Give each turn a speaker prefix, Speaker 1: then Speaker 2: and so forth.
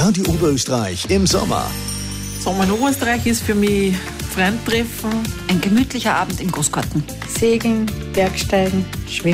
Speaker 1: Radio Oberösterreich im Sommer.
Speaker 2: Sommer in Oberösterreich ist für mich Freundtreffen.
Speaker 3: Ein gemütlicher Abend im Großgarten.
Speaker 4: Segeln, Bergsteigen, Schwimmen.